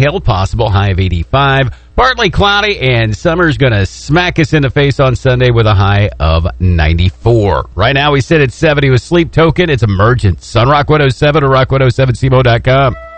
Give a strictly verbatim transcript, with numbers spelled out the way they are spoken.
hail possible, high of eighty-five. Partly cloudy, and summer's going to smack us in the face on Sunday with a high of ninety-four. Right now we sit at seventy with Sleep Token. It's Emergent. On Rock one oh seven or rock one oh seven C M O dot com.